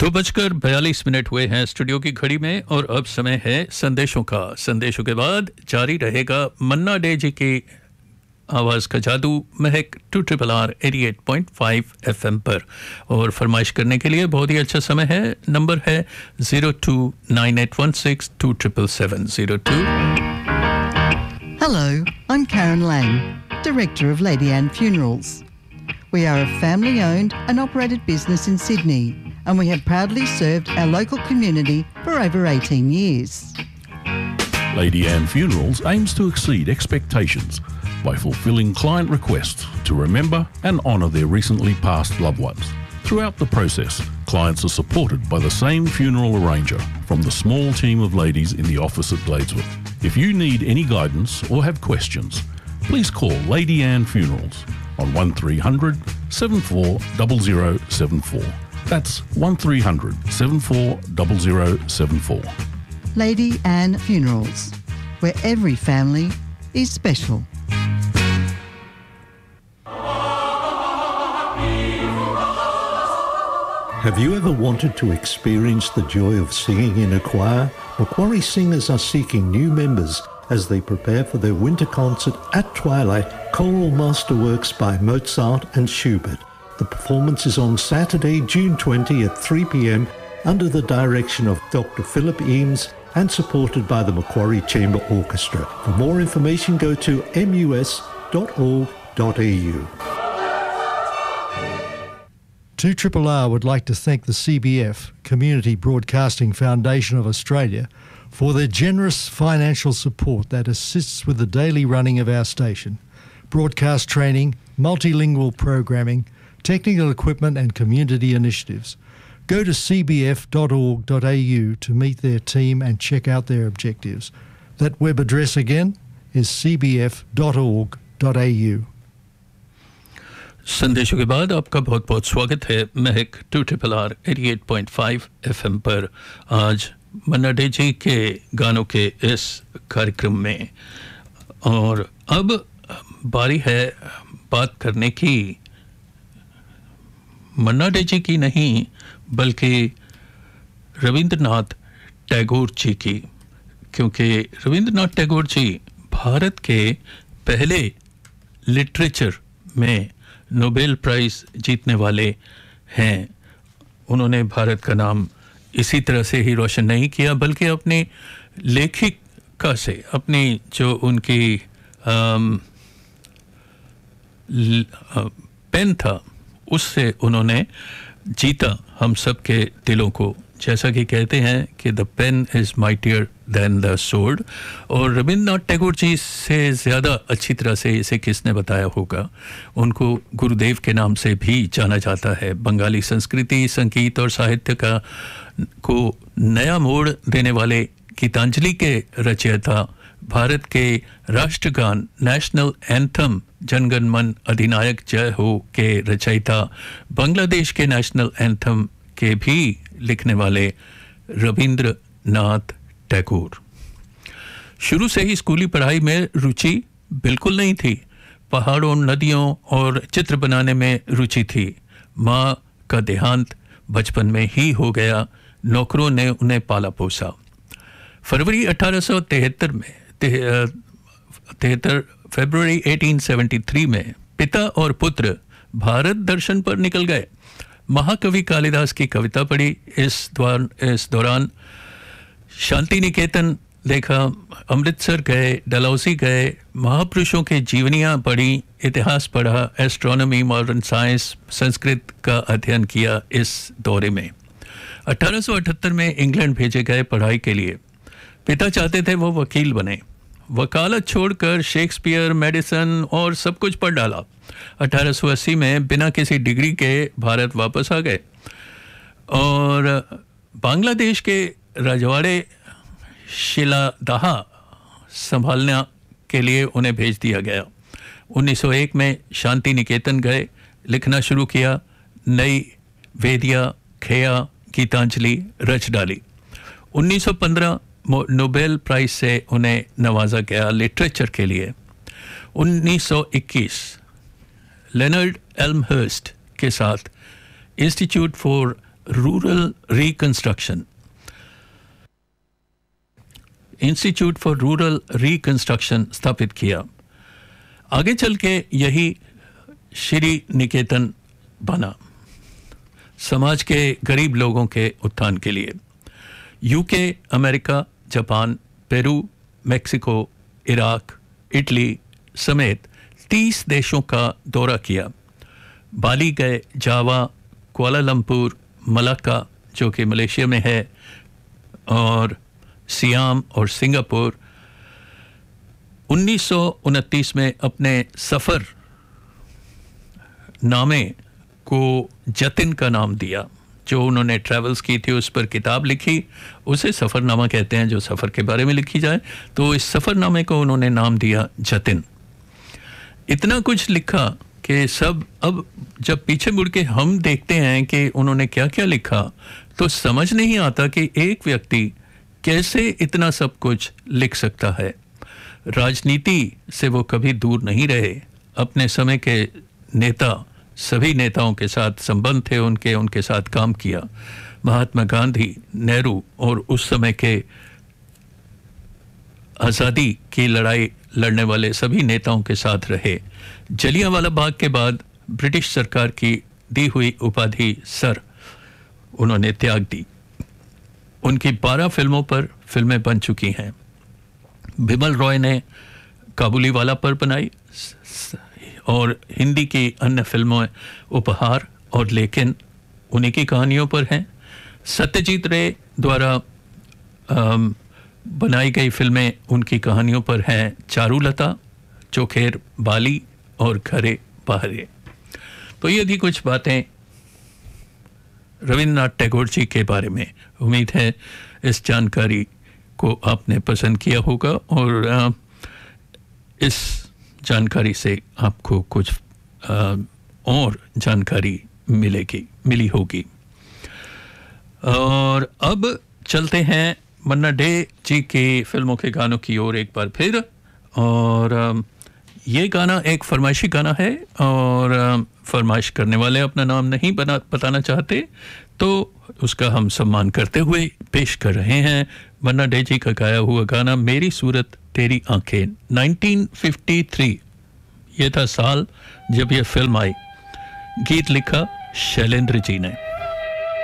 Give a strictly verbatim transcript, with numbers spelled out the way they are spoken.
दो बजकर बयालीस मिनट हुए हैं स्टूडियो की घड़ी में और अब समय है संदेशों का। संदेशों के बाद जारी रहेगा मन्ना डे जी की आवाज़ का जादू महक to triple R eighty eight point five F M पर। और फरमाइश करने के लिए बहुत ही अच्छा समय है। नंबर है zero two nine eight one six to triple seven zero two. Hello, I'm Karen Lang, Director of Lady Anne Funerals. We are a family-owned and operated business in Sydney, and we have proudly served our local community for over eighteen years. Lady Anne Funerals aims to exceed expectations by fulfilling client requests to remember and honour their recently passed loved ones. Throughout the process, clients are supported by the same funeral arranger from the small team of ladies in the office at Gladesworth. If you need any guidance or have questions, please call Lady Anne Funerals on one three hundred seven four zero zero seven four. That's one three hundred seven four zero zero seven four. Lady Anne Funerals, where every family is special. Have you ever wanted to experience the joy of singing in a choir? Macquarie singers are seeking new members as they prepare for their winter concert at Twilight, Choral Masterworks by Mozart and Schubert. The performance is on Saturday, June twentieth at three p.m. under the direction of Doctor Philip Eames and supported by the Macquarie Chamber Orchestra. For more information, go to m u s dot org dot a u. two R R R would like to thank the C B F, Community Broadcasting Foundation of Australia, for their generous financial support that assists with the daily running of our station, broadcast training, multilingual programming, technical equipment and community initiatives. Go to c b f dot org dot a u to meet their team and check out their objectives. That web address again is c b f dot org dot a u. संदेशों के बाद आपका बहुत बहुत स्वागत है महक to triple R eighty eight point five F M पर। आज मन्ना डे जी के गानों के इस कार्यक्रम में, और अब बारी है बात करने की मन्ना डे जी की नहीं बल्कि रविंद्रनाथ टैगोर जी की, क्योंकि रविंद्रनाथ टैगोर जी भारत के पहले लिटरेचर में नोबेल प्राइज़ जीतने वाले हैं। उन्होंने भारत का नाम इसी तरह से ही रोशन नहीं किया बल्कि अपनी लेखिका से, अपनी जो उनकी आम, ल, आ, पेन था उससे उन्होंने जीता हम सब के दिलों को। जैसा कि कहते हैं कि the pen is mightier then the sword. और रविंद्रनाथ टैगोर जी से ज़्यादा अच्छी तरह से इसे किसने बताया होगा, उनको गुरुदेव के नाम से भी जाना जाता है। बंगाली संस्कृति, संगीत और साहित्य का को नया मोड़ देने वाले गीतांजलि के रचयिता, भारत के राष्ट्रगान नेशनल एंथम जनगण मन अधिनायक जय हो के रचयिता, बांग्लादेश के नेशनल एंथम के भी लिखने वाले रविंद्रनाथ टैगोर। शुरू से ही स्कूली पढ़ाई में रुचि बिल्कुल नहीं थी। पहाड़ों, नदियों और चित्र बनाने में रुचि थी। माँ का देहांत बचपन में ही हो गया, नौकरों ने उन्हें पाला पोसा। फरवरी अठारह सौ तिहत्तर में तिहत्तर फरवरी अठारह सौ तिहत्तर में पिता और पुत्र भारत दर्शन पर निकल गए। महाकवि कालिदास की कविता पढ़ी। इस दौरान इस दौरान शांति निकेतन देखा, अमृतसर गए, डलहौसी गए, महापुरुषों के जीवनियाँ पढ़ी, इतिहास पढ़ा, एस्ट्रोनॉमी, मॉडर्न साइंस, संस्कृत का अध्ययन किया। इस दौरे में अठारह सौ अठहत्तर में इंग्लैंड भेजे गए पढ़ाई के लिए। पिता चाहते थे वो वकील बने। वकालत छोड़कर शेक्सपियर, मेडिसन और सब कुछ पढ़ डाला। अठारह सौ अस्सी में बिना किसी डिग्री के भारत वापस आ गए और बांग्लादेश के रजवाड़े शिलादाहा संभालने के लिए उन्हें भेज दिया गया। उन्नीस सौ एक में शांति निकेतन गए, लिखना शुरू किया। नई वेदिया, खेया, गीतांजलि रच डाली। उन्नीस सौ पंद्रह नोबेल प्राइज से उन्हें नवाजा गया लिटरेचर के लिए। उन्नीस सौ इक्कीस लेनर्ड एल्महर्स्ट के साथ institute for rural reconstruction, institute for rural reconstruction स्थापित किया। आगे चल के यही श्री निकेतन बना समाज के गरीब लोगों के उत्थान के लिए। UK, America, Japan, Peru, Mexico, Iraq, Italy समेत तीस देशों का दौरा किया। बाली गए, जावा, कुआलालंपुर, मलाक्का जो कि मलेशिया में है, और सियाम और सिंगापुर। उन्नीस सौ उनतीस में अपने सफ़र नामे को जतिन का नाम दिया। जो उन्होंने ट्रैवल्स की थी उस पर किताब लिखी, उसे सफ़रनामा कहते हैं, जो सफ़र के बारे में लिखी जाए। तो इस सफ़रनामे को उन्होंने नाम दिया जतिन। इतना कुछ लिखा कि सब, अब जब पीछे मुड़ के हम देखते हैं कि उन्होंने क्या क्या लिखा, तो समझ नहीं आता कि एक व्यक्ति कैसे इतना सब कुछ लिख सकता है। राजनीति से वो कभी दूर नहीं रहे। अपने समय के नेता, सभी नेताओं के साथ संबंध थे उनके, उनके साथ काम किया। महात्मा गांधी, नेहरू और उस समय के आज़ादी की लड़ाई लड़ने वाले सभी नेताओं के साथ रहे। जलियांवाला बाग के बाद ब्रिटिश सरकार की दी हुई उपाधि सर उन्होंने त्याग दी। उनकी बारह फिल्मों पर फिल्में बन चुकी हैं। बिमल रॉय ने काबुली वाला पर बनाई, और हिंदी की अन्य फिल्मों उपहार और लेकिन उन्हीं की कहानियों पर हैं। सत्यजीत रे द्वारा बनाई गई फिल्में उनकी कहानियों पर हैं। चारुलता, चोखेर, बाली और घरे बहरे। तो ये थी कुछ बातें रविन्द्रनाथ टैगोर जी के बारे में। उम्मीद है इस जानकारी को आपने पसंद किया होगा और आ, इस जानकारी से आपको कुछ आ, और जानकारी मिलेगी मिली होगी। और अब चलते हैं मन्ना डे जी की फिल्मों के गानों की ओर एक बार फिर। और आ, ये गाना एक फरमाइशी गाना है, और आ, फरमाइश करने वाले अपना नाम नहीं बना बताना चाहते, तो उसका हम सम्मान करते हुए पेश कर रहे हैं मन्ना डे जी का गाया हुआ गाना मेरी सूरत तेरी आंखें। उन्नीस सौ तिरेपन ये था साल जब यह फिल्म आई। गीत लिखा शैलेंद्र जी ने।